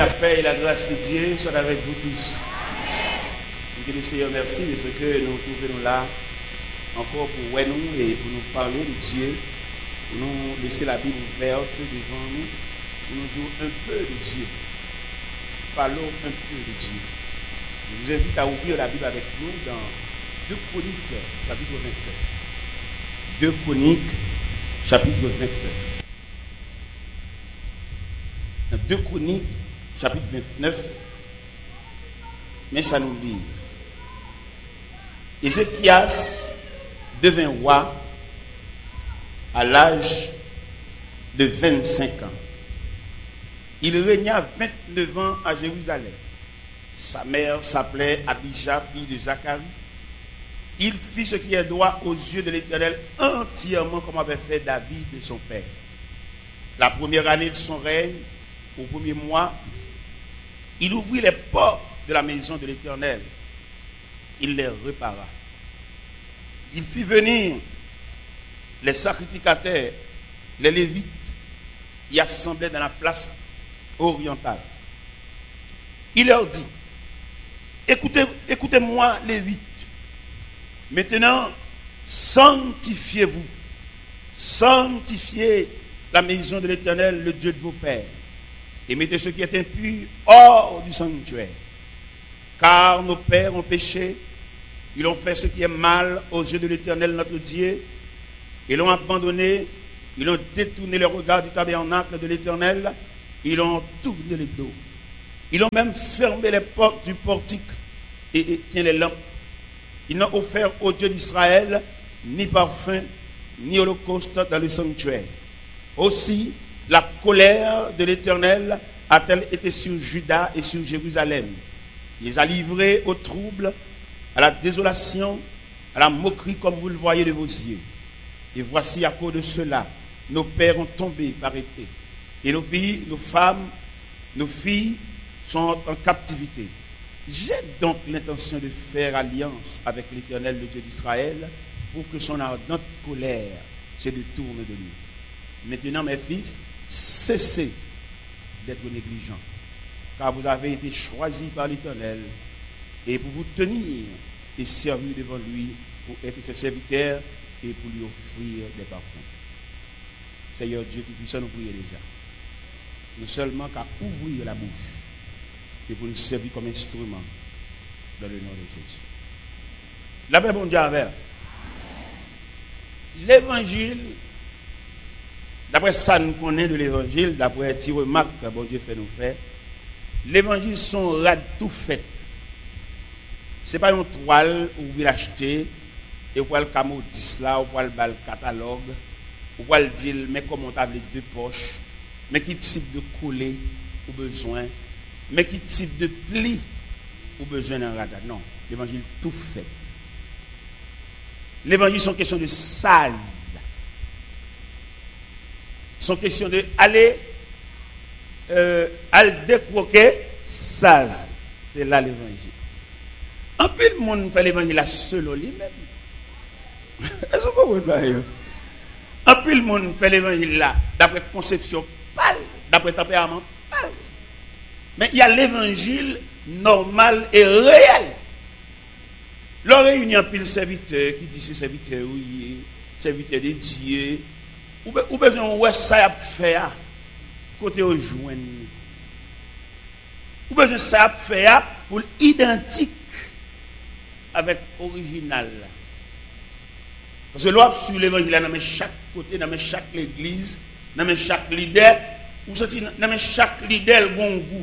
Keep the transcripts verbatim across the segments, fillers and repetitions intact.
la paix et la grâce de Dieu soient avec vous tous. Que le Seigneur merci de ce que nous trouvons là encore pour ouais nous et pour nous parler de Dieu, pour nous laisser la Bible ouverte devant nous, pour nous dire un peu de Dieu. Parlons un peu de Dieu. Je vous invite à ouvrir la Bible avec nous dans deux Chroniques, chapitre vingt-neuf. deux Chroniques, chapitre vingt-neuf. Dans deux Chroniques, chapitre vingt-neuf, mais ça nous dit. Ézéchias devint roi à l'âge de vingt-cinq ans. Il régna vingt-neuf ans à Jérusalem. Sa mère s'appelait Abijah, fille de Zacharie. Il fit ce qui est droit aux yeux de l'Éternel entièrement comme avait fait David de son père. La première année de son règne, au premier mois, il ouvrit les portes de la maison de l'Éternel. Il les repara. Il fit venir les sacrificateurs, les Lévites, y assemblaient dans la place orientale. Il leur dit, écoutez, écoutez-moi, Lévites. Maintenant, sanctifiez-vous. Sanctifiez la maison de l'Éternel, le Dieu de vos pères. Et mettez ce qui est impur hors du sanctuaire. Car nos pères ont péché, ils ont fait ce qui est mal aux yeux de l'Éternel notre Dieu, ils l'ont abandonné, ils ont détourné le regard du tabernacle de l'Éternel, ils ont tourné le dos. Ils ont même fermé les portes du portique et éteint les lampes. Ils n'ont offert au Dieu d'Israël ni parfum, ni holocauste dans le sanctuaire. Aussi, la colère de l'Éternel a-t-elle été sur Juda et sur Jérusalem. Il les a livrés au trouble, à la désolation, à la moquerie comme vous le voyez de vos yeux. Et voici à cause de cela, nos pères ont tombé par épée. Et nos filles, nos femmes, nos filles sont en captivité. J'ai donc l'intention de faire alliance avec l'Éternel, le Dieu d'Israël, pour que son ardente colère se détourne de lui. Maintenant, mes fils, cessez d'être négligents, car vous avez été choisis par l'Éternel, et pour vous tenir et servir devant lui, pour être ses serviteurs et pour lui offrir des parfums. Seigneur Dieu Tout-Puissant, nous prions déjà. Nous seulement qu'à ouvrir la bouche et pour nous servir comme instrument dans le nom de Jésus. La paix, bon Dieu, avec. L'évangile, d'après ça nous connaît de l'évangile, d'après petit remarque que bon Dieu fait nous faire, l'évangile sont rad tout fait. Ce n'est pas une toile où vous l'achetez et vous pouvez le camodis là, vous pouvez le catalogue, vous pouvez le dire, mais comment tu as les deux poches, mais quel type de collet ou besoin, mais quel type de pli ou besoin d'un radar. Non, l'évangile tout fait. L'évangile sont question de sale. Sont question de aller euh, aller décroquer saz. C'est là l'évangile. Un peu de monde fait l'évangile à seul lui-même. Est-ce que vous comprenez? Un peu de monde fait l'évangile là, d'après conception pâle, d'après tempérament pâle. Mais il y a l'évangile normal et réel. L'on réunit un pile serviteur qui dit ce serviteur, oui, serviteur de Dieu. Ou besoin de ça à faire côté au joindre. Ou besoin de ça à faire pour identique avec l'original. Parce que l'on sur l'évangile dans chaque côté, dans chaque église, dans chaque leader, ou dans chaque leader le bon goût.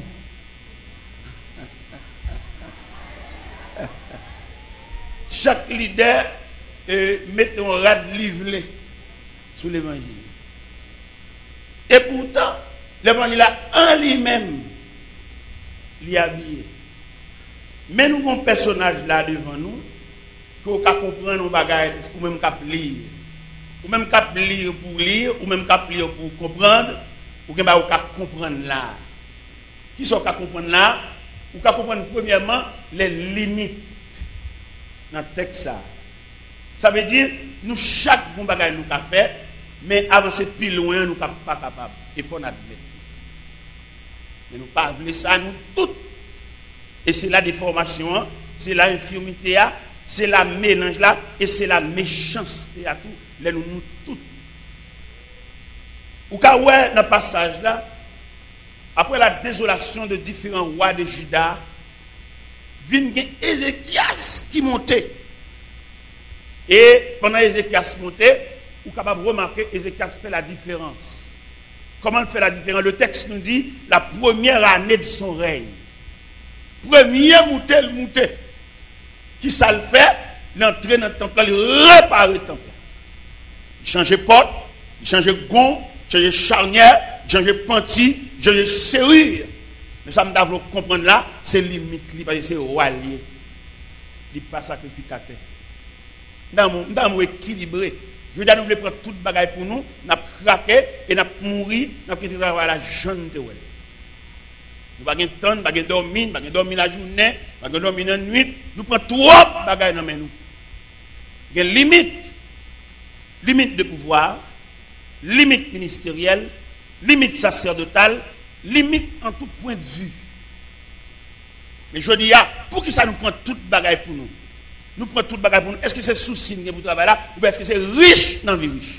Chaque leader euh, met un rad livré sur l'évangile. Et pourtant, l'évangile en lui-même, l'y habillé. Mais nous avons un personnage là devant nous, qu'on peut comprendre nos bagages, ou même qu'on lire. Ou même qu'on lire pour lire, ou même qu'on lire pour comprendre, ou qu'on peut comprendre là. Qui sont qu'on comprendre là? Ou qu'on comprendre premièrement les limites dans le texte. Ça veut dire, nous, chaque bon bagage nous avons fait, mais avancer plus loin, nous ne sommes pas capables. Il faut l'admettre. Mais nous pas voulons ça, nous toutes. Et c'est la déformation, c'est la infirmité, c'est la mélange là, et c'est la méchanceté à tout. Les nous, nous toutes. Ou quand ouais, dans le passage là, après la désolation de différents rois de Juda, vient Ézéchias qui montait. Et pendant Ézéchias montait, vous êtes capable de remarquer Ézéchias fait la différence. Comment il fait la différence? Le texte nous dit la première année de son règne. Premier monté, le monté. Qui ça le fait? L'entrée dans le temple, il répare le temple. Il change porte, il change gond, il change charnière, il change panty, il change serrure. Mais ça me doit comprendre là, c'est limite, parce que c'est roi lié. Il n'est pas sacrificateur. Nous sommes équilibrés. Je veux dire, nous voulons prendre toute bagaille pour nous, nous avons craqué et nous avons mouru, nous avons quitté la jeune de Well. Nous n'avons pas de temps, nous n'avons pas de dormir, nous n'avons pas de dormir la journée, nous n'avons pas de dormir la nuit. Nous prenons trop de bagaille dans nous. Il y a une limite. Limite de pouvoir, limite ministérielle, limite sacerdotale, limite en tout point de vue. Mais je dis, pour qui ça nous prend toute bagaille pour nous? Nous prenons toute bagaille pour nous. Est-ce que c'est souci pour travailler là ou est-ce que c'est riche dans la vie riche?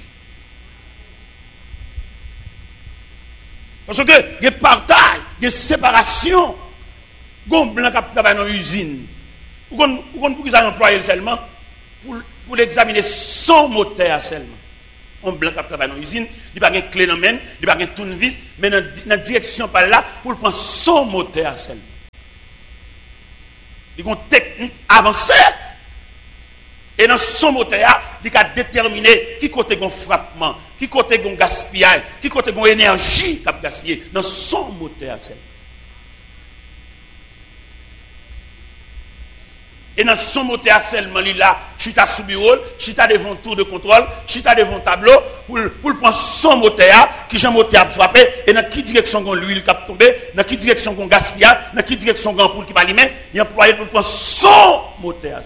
Parce que il y a partage, il y a séparation. Gon blanc qui travaille dans l'usine. Ou qu'on pour qu'ils aient employé seulement pour, pour l'examiner son moteur seulement. Un blanc qui travaille dans l'usine, il n'y a pas de clé dans la main, il n'y a pas de tournevis, mais dans la direction par là pour prendre son moteur seulement. Il y a une technique avancée. Et dans son moteur, il a déterminé qui côté gon frappement, qui côté gon gaspillage, qui côté gon énergie qu'a gaspillé dans son moteur. Et dans son moteur seulement, il a chita sous bureau, chita devant tour de contrôle, chita devant tableau pour pour prendre son moteur qui j'ai moteur frappé et dans quelle direction gon l'huile qui a tombé, dans quelle direction gon gaspillage, dans quelle direction gon ampoule qui va allumer, il employé pour prendre son moteur.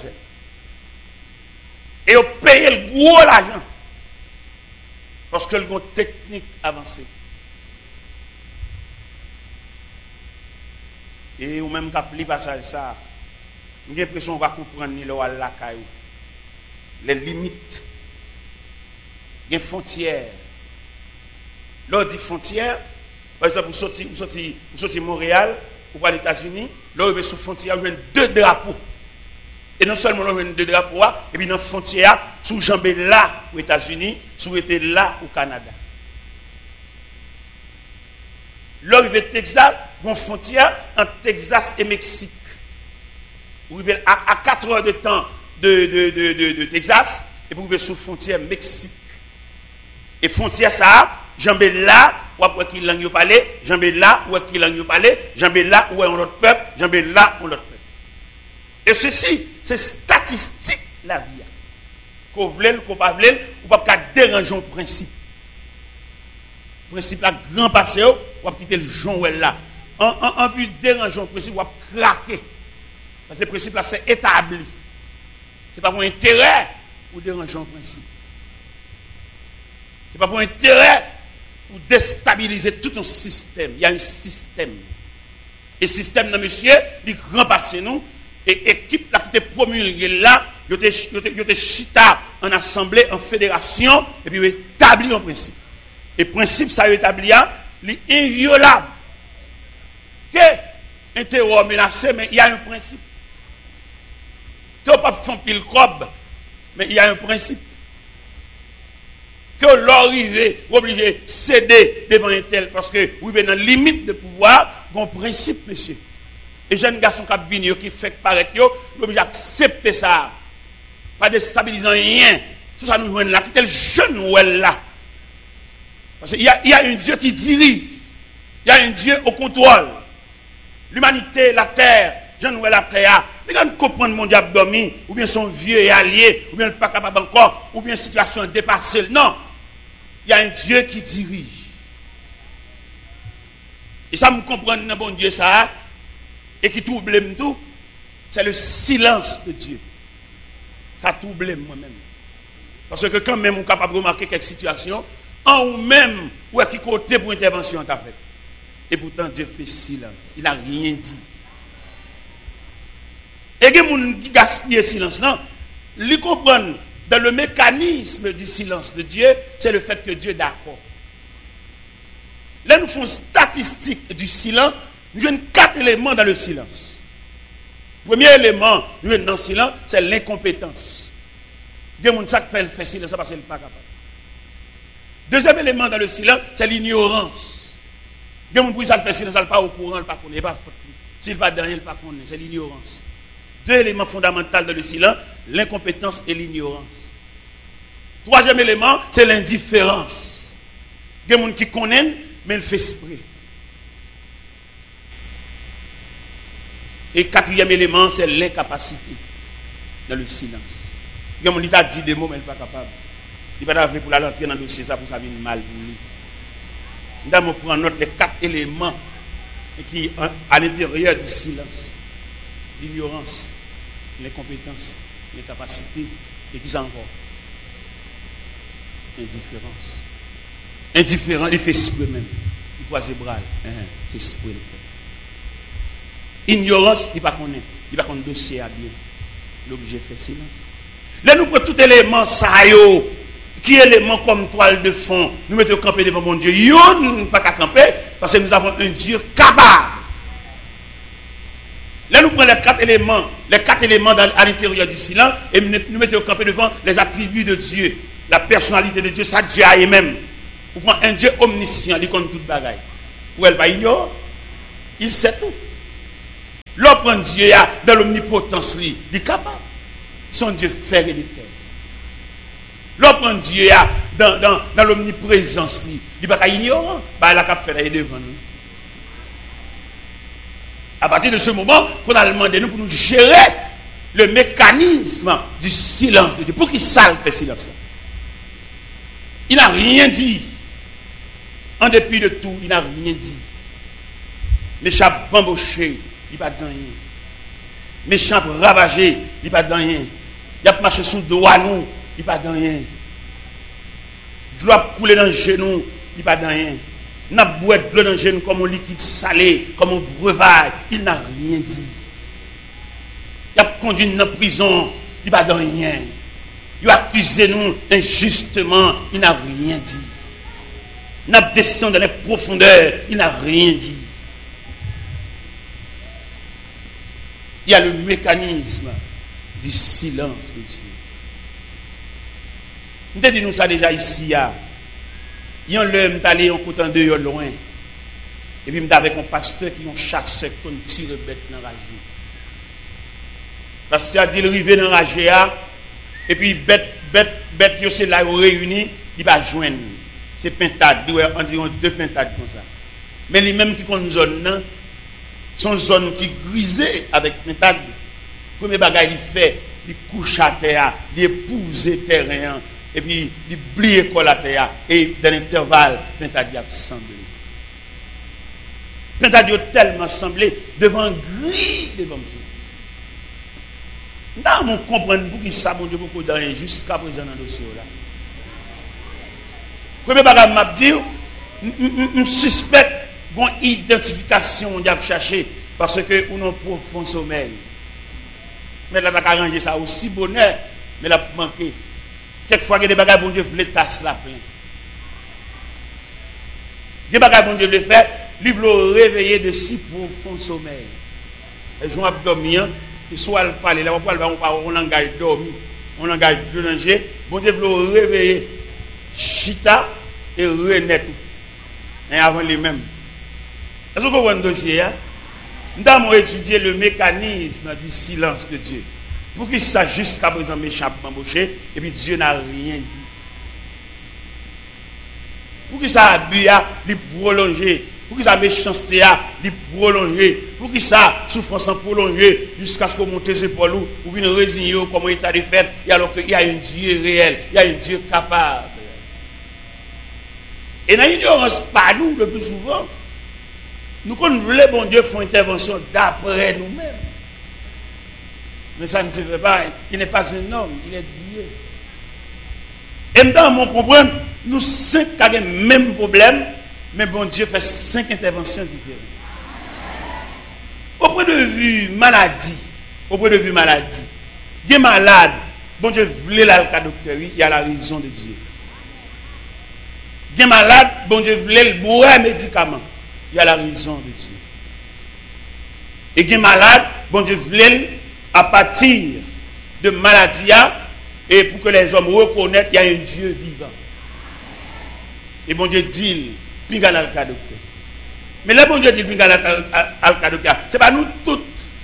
Et on paye le gros l'argent. Parce que le une technique avancée. Et ou même quand pas ça, j'ai l'impression qu'on va comprendre ni le la caillou. Les limites. Les frontières. Là, on dit frontières. Par exemple, vous sortez, vous sortez, vous sortez Montréal, ou aux États-Unis, là, vous avez sous frontière, vous avez deux drapeaux. Et non seulement nous avons deux drapeaux, et puis dans la frontière, sous jambé là aux États-Unis, sous été là au Canada. Là, vous avez Texas, une frontière entre Texas et Mexique. Vous avez à, à quatre heures de temps de, de, de, de, de Texas, et vous avez sous frontière Mexique. Et frontière ça, jambé là, ou après qui langue vous parlez, jambé là, ou après qui langue vous parlez, jambé là, ou un autre peuple, jambé là, ou l'autre peuple. Et ceci, c'est statistique la vie. Qu'on voulait, qu'on pas voulait, ou pas déranger le principe. Le principe là, grand passé, ou pas quitter le Joël là. En, en, en vue de déranger le principe, ou pas craquer. Parce que le principe là, c'est établi. Ce n'est pas pour intérêt pour déranger le principe. Ce n'est pas pour intérêt pour déstabiliser tout un système. Il y a un système. Et le système, non, monsieur, il grand passé nous. Et équipe là qui était promulguée là, il était chita en assemblée, en fédération, et puis il établit un principe. Et le principe, ça établi, il est inviolable. Que un terror menacé, mais il y a un principe. Que on ne peut pas faire pile crobe, mais il y a un principe. Que l'arrivée, obligé de céder devant un tel, parce que vous êtes dans la limite de pouvoir, il y a un principe, monsieur. Et jeunes garçons qui viennent, qui font paraître, ils sont obligés d'accepter ça. Pas déstabilisant rien. Tout ça nous joue là. Qui est le jeune ou elle là? Parce qu'il y a, il y a un Dieu qui dirige. Il y a un Dieu au contrôle. L'humanité, la terre, jeune ou la terre. Les gens comprennent mon diable dormi, ou bien son vieux et allié, ou bien le pas capable encore, ou bien situation dépassée. Non. Il y a un Dieu qui dirige. Et ça me comprend dans bon Dieu ça. Et qui trouble tout, c'est le silence de Dieu. Ça trouble moi-même. Parce que quand même on est capable de remarquer quelques situations, en ou même, ou à qui côté pour intervention t'as fait. Et pourtant, Dieu fait silence. Il n'a rien dit. Et les gens qui gaspillent le silence, non, ils comprennent dans le mécanisme du silence de Dieu, c'est le fait que Dieu est d'accord. Là, nous faisons statistique du silence. Nous avons quatre éléments dans le silence. Premier élément, nous avons dans le silence, c'est l'incompétence. Il y a des gens qui fait le silence parce qu'ils ne sont pas capables. Deuxième élément dans le silence, c'est l'ignorance. Il y a des gens qui fait silence, ils ne sont pas au courant, ils ne sont pas connus. S'ils ne sont pas dans rien, ils ne sont pas connus. C'est l'ignorance. Deux éléments fondamentaux dans le silence, l'incompétence et l'ignorance. Troisième élément, c'est l'indifférence. Il y a des gens qui connaissent, mais ils font esprit. Et quatrième élément, c'est l'incapacité dans le silence. Il y a des gens qui ont dit des mots, mais ils ne sont pas capables. Il va pas pour l'entrer dans le dossier, ça pour ça vient mal pour lui. Nous allons prendre note des quatre éléments qui à l'intérieur du silence. L'ignorance, l'incompétence, l'incapacité, et qui sont encore indifférence. Indifférent, il fait esprit même. Il croise les bras. C'est esprit. Ignorance, il ne pas connaître. Il ne pas connaître le dossier à bien. L'objet fait silence. Là, nous prenons tout élément, ça y est, qui est élément comme toile de fond. Nous mettons camper devant mon Dieu. Yo, nous ne pas qu'à camper, parce que nous avons un Dieu capable. Là, nous prenons les quatre éléments, les quatre éléments dans, à l'intérieur du silence, et nous, nous mettons camper devant les attributs de Dieu, la personnalité de Dieu, ça Dieu a même. Vous prenez un Dieu omniscient, il connaît toute bagaille. Ou elle va ignorer, il sait tout. L'autre prend Dieu dans l'omnipotence, il est capable. Son Dieu fait et défait. L'autre prend Dieu dans, dans, dans l'omniprésence, il n'est pas ignorant, bah, il a qu'à faire devant nous. À partir de ce moment, qu'on a demandé nous pour nous gérer le mécanisme du silence de Dieu. Pour qu'il salve le silence. Il n'a rien dit. En dépit de tout, il n'a rien dit. Méchant bamboché, il n'a pas dit rien. Méchant ravagé, il n'a pas dit rien. Il a marché sous le dos à nous, il n'a pas dit rien. De l'eau a coulé dans le genou, il n'a pas dit rien. Il n'a pas de l'eau dans le genou comme un liquide salé, comme un breuvage, il n'a rien dit. Il a conduit dans la prison, il n'a pas dit rien. Il a accusé nous injustement, il n'a rien dit. Il a descendu dans les profondeurs, il n'a rien dit. Il y a le mécanisme du silence de Dieu. Nous avons dit nous ça déjà ici. Il y a un l'homme allé en côté de loin. Et puis, avec un pasteur qui ont chassé comme tire bête dans la rage. Le pasteur a dit le rivet dans la rage. Et puis, bête, bête, bête, c'est là où réuni, il va joindre. C'est pintade, environ deux pintades comme ça. Mais les mêmes qui ont une zone, sont une zone qui grisée avec pintade. Le premier bagage, il fait, il couche à terre, il épouse le terrain, et puis il plie l'école à terre, et dans l'intervalle, pintade a semblé. Pintade a tellement semblé devant gris devant Dieu. Nous on comprend pour ça, mon Dieu, beaucoup d'années jusqu'à présent dans le dossier là. Premier bagage m'a dit, je suspecte une identification on a cherché parce que on a un profond sommeil. Mais là, on a arrangé ça aussi bonheur, mais là, manqué. Quelquefois, il y a des bagages bon Dieu voulait tasser la plein. Des bagages bon Dieu voulait faire, lui voulait réveiller de si profond sommeil. Et je vais dormir, et soit elle parle, là, on parle, on langage dormi, on langage danger, bon Dieu voulait réveiller chita et renaître. Et avant les mêmes. Est-ce que vous voyez un dossier? Nous avons étudié le mécanisme du silence de Dieu. Pour qu'il sache jusqu'à présent méchant embauché, et puis Dieu n'a rien dit. Pour qu'il ça abus a prolongé, pour qu'il ça méchanceté a prolongé, pour qu'il ça souffrance prolongée jusqu'à ce qu'on monte ses épaules ou une résigner comme état de fait, et alors qu'il y a un Dieu réel, il y a un Dieu capable. Et dans l'ignorance, pas nous le plus souvent, nous connaissons le bon Dieu font intervention d'après nous-mêmes. Mais ça ne se fait pas. Il n'est pas un homme, il est Dieu. Et dans mon problème, nous cinq avons le même problème, Mais bon Dieu fait cinq interventions différentes. Au point de vue maladie, au point de vue maladie, il est malade, bon Dieu voulait la docteur, il y a la raison de Dieu. Il est malade, bon Dieu voulait le boire médicament, il y a la raison de Dieu. Et il est malade, bon Dieu voulait à partir de maladie, et pour que les hommes reconnaissent qu'il y a un Dieu vivant. Et bon Dieu dit, pinga la docteur. Mais là, bon Dieu dit, pinga la docteur, c'est pas nous tous.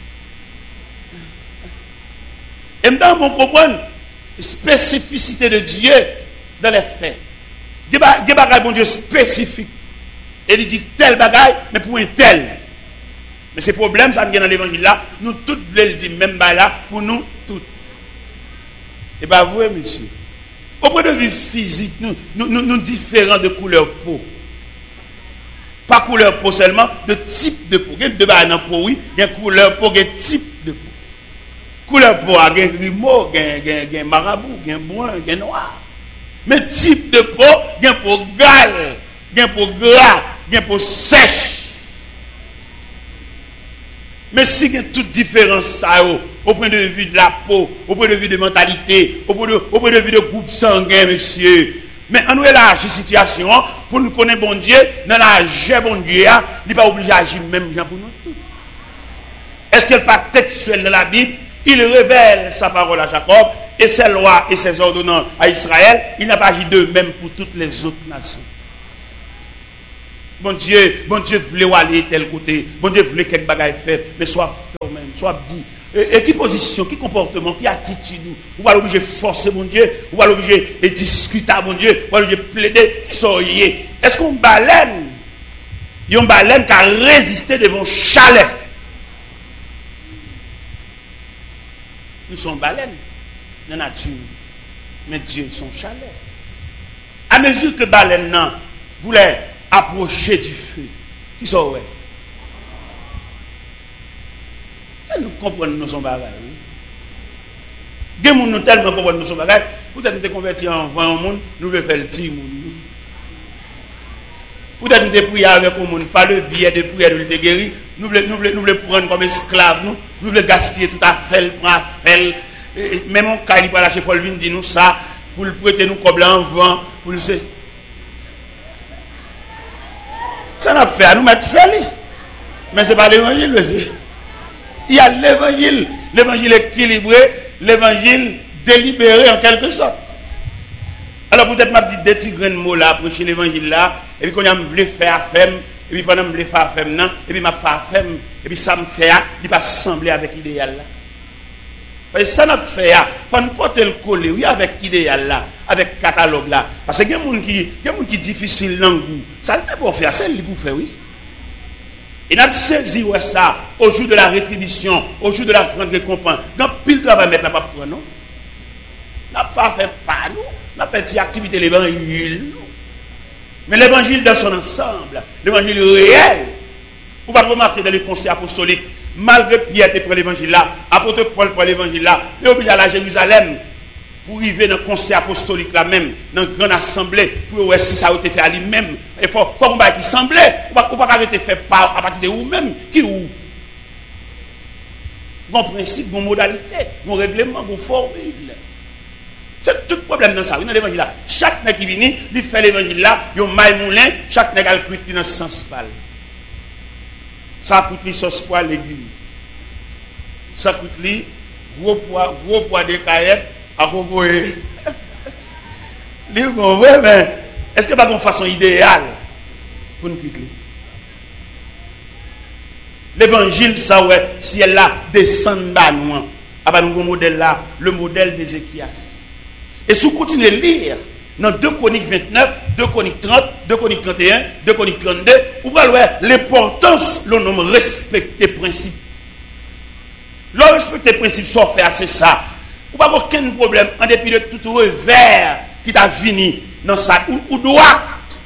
Et maintenant, on comprend la spécificité de Dieu dans les faits. Des bagages, bon Dieu, spécifiques. Et il dit tel bagage, mais pour un tel. Mais ces problèmes, ça vient dans l'évangile là, nous tous voulons le dire, même là, pour nous tous. Et bien, vous, monsieur, au point de vue physique, nous, nous, nous, nous différents de couleur peau. Pas couleur peau seulement, de type de peau. Il y a deux bagages dans peau, oui, il y a couleur peau, il y a type de peau. Couleur peau, il y a grimaud, il y a marabout, il y a brun, il y a noir. Mais type de peau, il y a peau gale, il y a peau gras, il y a peau sèche. Mais si il y a toute différence, ça, au point de vue de la peau, au point de vue de mentalité, au point de, au point de vue de groupe sanguin, monsieur. Mais on nous élargit la situation pour nous connaître bon Dieu, dans la vie bon Dieu, il n'est pas obligé d'agir même gens pour nous tous. Est-ce qu'il n'est pas textuel dans la Bible? Il révèle sa parole à Jacob et ses lois et ses ordonnances à Israël. Il n'a pas agi de même pour toutes les autres nations. Bon Dieu, bon Dieu voulait aller tel côté, bon Dieu voulait quelque bagaille faire, mais soit fait même, soit dit. Et, et qui position, qui comportement, qui attitude, ou va l'obliger de forcer mon Dieu, ou va l'obliger de discuter à mon Dieu, ou va l'obliger de plaider, qui sont liés. Est-ce qu'on baleine, il y a une baleine qui a résisté devant chalet? Nous sommes baleines dans la nature, mais Dieu sont chalet. À mesure que baleine non voulait approcher du feu, qui sont ouais. Ça nous comprenons nous sommes bagages. Des gens nous tellement comprenons nous sommes bagages. Peut-être nous sommes convertis en vingt monde, nous voulons faire le petit monde. Peut-être nous sommes priés avec le monde, pas le billet de prière de nous guérir. Nous voulons nous voulons nous voulons prendre comme esclaves, nous nous voulons gaspiller tout à fait, prendre à faire. Même on caille pas lâcher Paul vient dit nous ça pour le prêter nous comme en vent pour le ça n'a fait à nous mettre fait. Mais c'est pas l'évangile aussi. Il y a l'évangile, l'évangile équilibré, l'évangile délibéré en quelque sorte. Alors peut-être m'a dit des petits grains de mots là, prêcher l'évangile là, et puis quand on voulait faire femme, et puis pendant que je voulais faire femme non, et puis m'a faire femme, et puis ça me fait, il pas sembler avec l'idéal là. Parce que ça n'a fait, il faut nous porter le collet, oui, avec l'idéal là, avec le catalogue là. Parce qu'il y a des gens qui, qui difficile dans le goût. Ça ne peut pas faire, c'est lui pour faire, oui. Et nous avons saisi ouais, ça au jour de la rétribution, au jour de la grande récompense. Dans pile travail mettre la pas pour nous. Nous n'avons pas fait pas nous, nous avons fait des activités de l'évangile. Mais l'évangile dans son ensemble, l'évangile réel. Vous pouvez remarquer dans les conseils apostoliques, malgré Pierre qui prend l'évangile là, apôtre Paul prend l'évangile là, il est obligé d'aller à Jérusalem pour arriver dans le conseil apostolique là même, dans une grande assemblée, pour voir si ça a été fait à lui-même. Il faut qu'on va qui semblait, on ne va pas arrêter de faire à partir de vous-même, qui ou. Bon principe, bon modalité, bon règlement, bon formule. C'est tout le problème dans ça, oui, dans l'évangile là. Chaque nègre qui vient, il fait l'évangile là, il y a un maille moulin, chaque nègre a le cuit dans ce sens pâle. Ça coûte lui sauce poil légumes. Ça coûte lui gros poids, gros poids de caillettes à proposer. Lui, bon, ouais, mais est-ce que pas une façon idéale pour nous quitter? L'évangile, ça, ouais, si elle là descend dans nous, à nous modèle là, le modèle d'Ézéchias. Et si vous continuez à lire, dans deux Chroniques vingt-neuf, deux Chroniques trente, deux Chroniques trente et un, deux Chroniques trente-deux, vous voyez l'importance, le nom respecter principe. Le respecter principe, soit fait, c'est ça. Vous n'avez aucun problème, en dépit de tout revers qui t'a venu dans ça, ou, ou droit.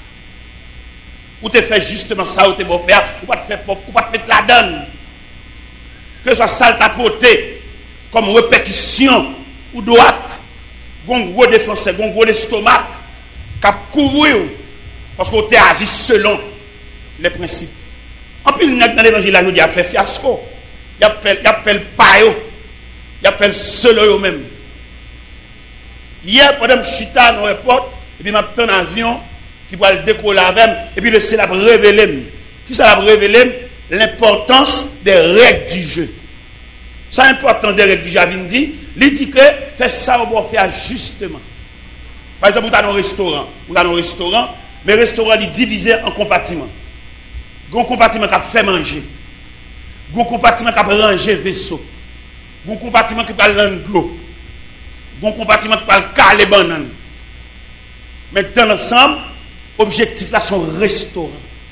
Ou te fait justement ça, ou te beau faire, ou pas te faire ou pas te mettre la donne. Que ce soit ça tapoté, comme répétition, ou droite. Un gros défenseur, un gros estomac, qui a couru, parce qu'on t'a agi selon les principes. En plus, dans l'évangile, là, il a fait fiasco. Il a fait, il a fait le paio. Il a fait le seul même. Hier, pendant que je suis dans l'aéroport, et puis je suis un avion qui va le décoller avec, et puis le ciel a révélé. Qui ça a révélé? L'importance des règles du jeu. Ça, l'importance des règles du jeu, il dit, il dit que fait ça, on va faire justement. Par exemple, vous êtes dans un restaurant. Vous êtes dans un restaurant, mais le restaurant est divisé en compartiments. Il y a un compartiment qui a fait manger. Il y a un compartiment qui a rangé vaisseau. Il y a un compartiment qui a l'eau. Il y a un compartiment qui a caler banane. Mais dans l'ensemble, l'objectif là, c'est un restaurant.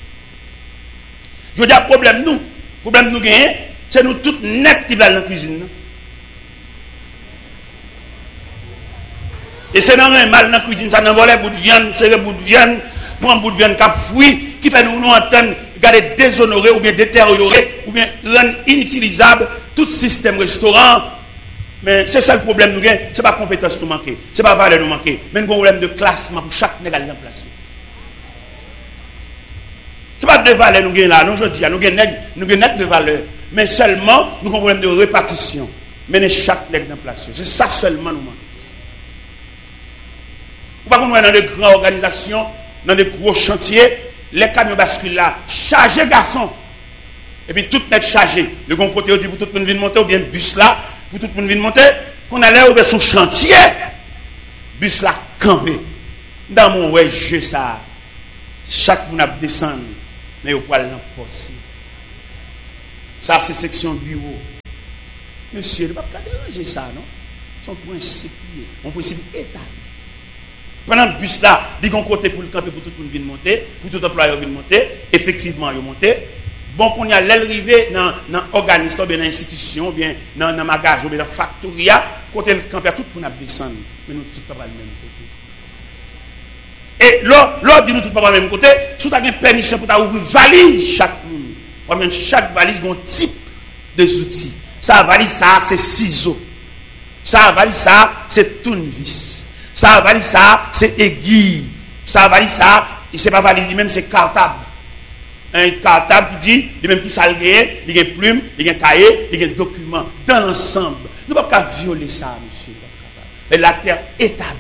Je veux dire, le problème nous, le problème nous gagnons, c'est nous tous nets qui vont dans la cuisine. Et c'est dans un mal dans la cuisine, ça n'envoie les bouts de viande, c'est les bouts de viande, prend un bout de viande qui a fouillé, qui fait nous nous entendre, garder déshonorer ou bien détériorer, ou bien rendre inutilisable tout système restaurant. Mais c'est ça le problème nous gagnons, ce n'est pas compétence nous manquer, ce n'est pas valeur nous manquer, mais nous avons un problème de classement pour chaque négal en place. Ce n'est pas de valeur nous gagnons là, non, je dis, nous gagnons net de valeur, mais seulement nous avons un problème de répartition. Mener chaque nègre en place. C'est ça seulement nous manquons. Vous ne pouvez pas dans de grandes organisations, dans de gros chantiers, les camions basculent là, chargés garçons. Et puis tout n'est chargé. Le bon côté, on dit pour tout le monde venir monter, ou bien bus là, pour tout le monde venir monter, qu'on allait ouvrir son chantier, bus là, campé. Dans mon ouais, je ça, chaque monde a descendu, mais au poil dans le poste. Ça, c'est section bureau. Monsieur, il ne va pas déranger ça, non? Son principe, mon principe établi. Pendant le bus là, il y a un côté pour le camper, pour tout le monde venir monter, pour tout employeur venir monter, effectivement, il monter. Bon, qu'on y a l'arrivée dans l'organisme, dans l'institution, bien dans le magasin, bien dans la factoria, côté le camper, tout le monde descendre. Mais nous, tout le monde le même côté. Et l'autre dit nous, tout le monde le même côté, si tu as une permission pour ouvrir valise chaque monde, chaque valise a un type de outils. Ça, valise ça, c'est ciseaux. Ça, valise ça, c'est tournevis. Ça, valise ça, c'est aiguille. Ça, valise ça, c'est pas valise, même c'est cartable. Un cartable qui dit, il même qui s'algué, il y a une plume, il y a un cahier, il y a un document. Dans l'ensemble. Nous ne pouvons pas violer ça, monsieur. Mais la terre établie.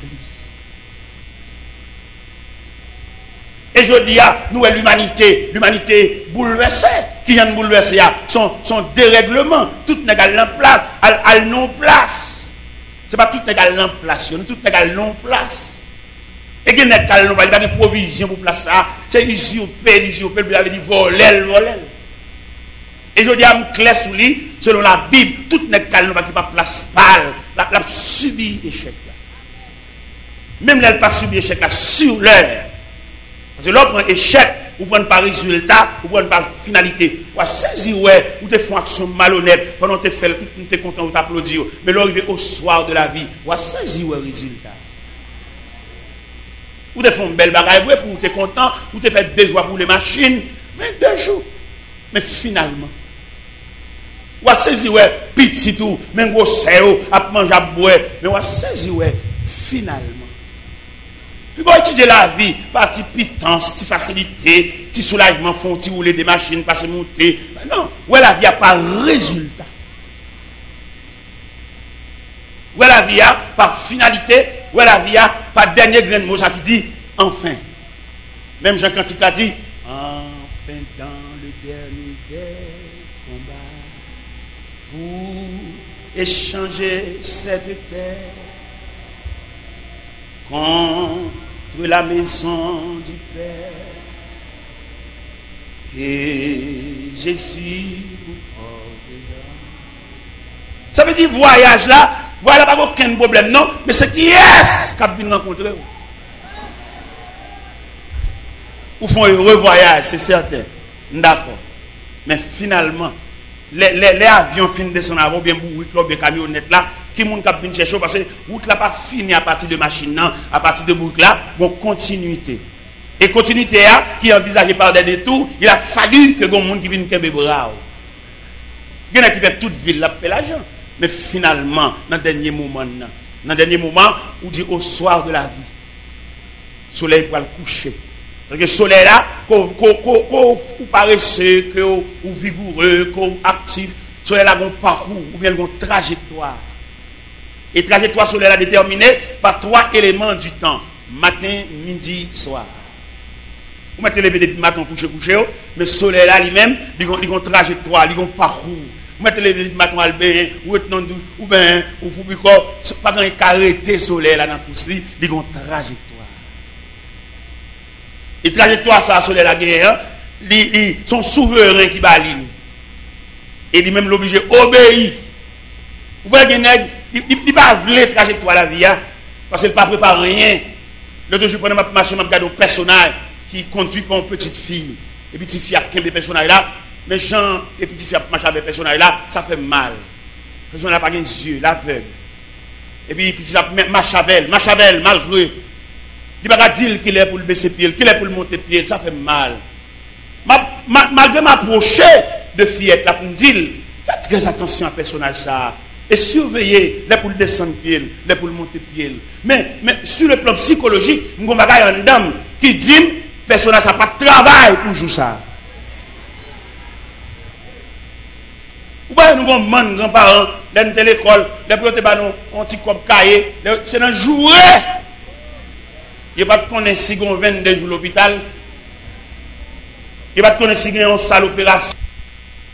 Et je dis à nous, l'humanité, l'humanité bouleversée, qui vient de bouleverser, son, son dérèglement, tout n'est qu'à l'emplace, à non-place. Ce n'est pas tout n'est qu'à l'emplace, tout n'est qu'à non-place. Et qu'il n'est qu'à l'emplace, il n'y a pas de provision pour placer ça. C'est usurpé, usurpé, il avait dit voler, voler. Et je dis à nous, clair sous lui, selon la Bible, tout n'est qu'à l'emplace qui n'a pas place pâle, la, la subi échec là. Même là, elle n'a pas subi échec là, sur l'heure. Parce que là, on prend échec, ou prend pas résultat, ou prend pas finalité. Ou à saisir, ouais, ou te font action malhonnête, pendant que tu fais, tu es content, ou t'applaudis. Mais là, arrivé au soir de la vie, ou à saisir, ouais, résultat. Ou te font une belle bagaille, ouais, pour te content, ou te fait deux jours pour les machines, mais deux jours. Mais finalement, ou à saisir, ouais, petit tout, même gros séo, à manger, à boire, mais ou à saisir, ouais, finalement. Puis bon, étudier la vie, partie pitance, petite facilité, petit soulagement, font petit rouler des machines, passer monter. Non, ouais, la vie n'a pas résultat. Ouais, la vie a pas finalité, ouais, la vie a pas dernier grain de mot, ça qui dit enfin. Même Jean Cantique a dit enfin dans le dernier des combats, pour échanger cette terre contre la maison du Père, que Jésus vous portera. Ça veut dire voyage là, voilà pas aucun problème, non, mais c'est qui est-ce qu'a venu rencontrer vous? Ou font un heureux voyage, c'est certain. D'accord. Mais finalement, les, les, les avions finissent de descendre avant, bien bourrés, club de camionnettes là, qui monde qui vient chercher parce que route là pas fini à partir de machine non, à partir de boucle là, bon continuité. Et continuité là qui est envisagée par des détours, il a fallu que bon monde qui vienne kembe bras. Il y en a qui fait toute ville là fait l'argent, mais finalement dans le dernier moment dans le dernier moment où dit au soir de la vie, soleil pour le coucher. Parce que le soleil là, qu'on paresseux, qu'on vigoureux, qu'on actif, le soleil là, un parcours ou bien un trajectoire. Et trajectoire soleil là déterminée par trois éléments du temps. Matin, midi, soir. Vous mettez lever depuis matin, coucher, coucher, mais le soleil là lui-même, il a une trajectoire, il a un parcours. Vous mettez lever depuis matin, ou être dans douche, ou bien, ou pour pas quand il arrêter le soleil là dans tout cela, il a une trajectoire. Et trajectoire, ça, soleil là, ils sont souverains qui balinent. Et lui-même l'obligé obéir. Vous voyez, il ne pas voulu trajectoire la vie, parce qu'il ne pas préparé rien. L'autre jour, je prends ma marche, je regarde un personnage qui conduit par une petite fille. Et petite fille a quinze personnages là. Mais Jean, les petites filles marchent avec personnage là, ça fait mal. Le personnage n'a pas les yeux, l'aveugle. Et puis, petit marche avec elle, marche avec elle, malgré. Il ne va pas dire qu'il est pour le baisser pied, qu'il est pour le monter pied, ça fait mal. Malgré m'approcher de fillette là pour me dire, faites très attention à personnage ça. Et surveiller les pour le descendre pied, les pour le monter pied. Mais, mais sur le plan psychologique, nous avons une dame qui dit, personnage ça pas de travail pour jouer ça. Vous voyez, nous avons des grands-parents, dans l'école, les pour ont un petit cop cahier, c'est un jouet. Il n'y a pas de connaître si on vingt-deux jours à l'hôpital. Il n'y a pas de connaître si on a une salle d'opération.